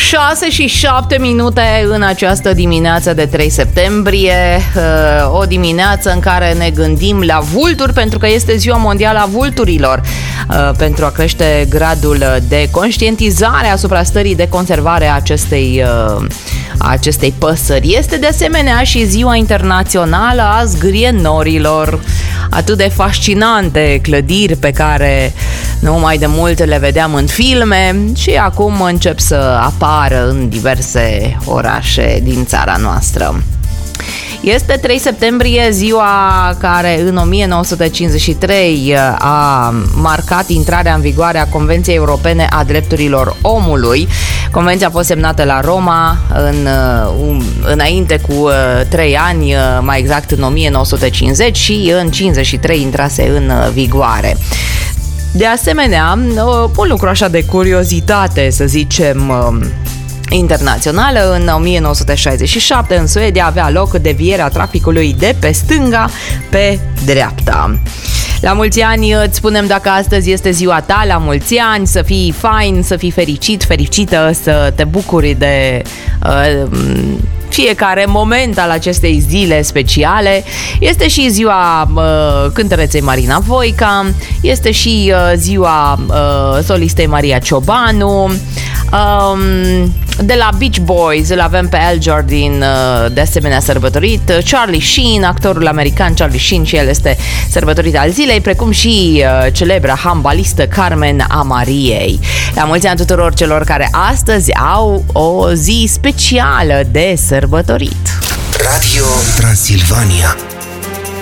6:07 în această dimineață de 3 septembrie, o dimineață în care ne gândim la vulturi, pentru că este Ziua Mondială a Vulturilor, pentru a crește gradul de conștientizare asupra stării de conservare a acestei păsări. Este de asemenea și Ziua Internațională a Zgrienorilor, atât de fascinante clădiri pe care nu mai de mult le vedeam în filme și acum încep să apară în diverse orașe din țara noastră. Este 3 septembrie, ziua care în 1953 a marcat intrarea în vigoare a Convenției Europene a Drepturilor Omului. Convenția a fost semnată la Roma înainte cu 3 ani, mai exact în 1950, și în 53 intrase în vigoare. De asemenea, un lucru așa de curiozitate, să zicem, internațională, în 1967 în Suedia avea loc devierea traficului de pe stânga pe dreapta. La mulți ani îți spunem dacă astăzi este ziua ta, la mulți ani, să fii fain, să fii fericit, fericită, să te bucuri de fiecare moment al acestei zile speciale. Este și ziua cântăreței Marina Voica, este și ziua solistei Maria Ciobanu. De la Beach Boys îl avem pe Al Jardine, de asemenea sărbătorit, Charlie Sheen, actorul american Charlie Sheen, și el este sărbătorit al zilei, precum și celebra handbalistă Carmen Amariei. La mulți ani tuturor celor care astăzi au o zi specială de sărbătorit. Radio Transilvania.